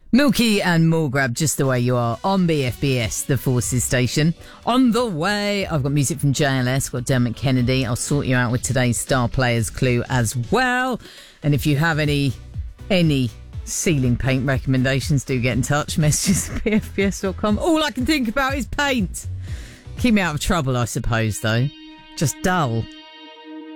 Milky and Mulgrab, just the way you are, on BFBS, the Forces station. On the way, I've got music from JLS, got Dermot Kennedy. I'll sort you out with today's Star Players clue as well. And if you have any ceiling paint recommendations, do get in touch. Messages at bfbs.com. All I can think about is paint. Keep me out of trouble, I suppose, though. Just dull.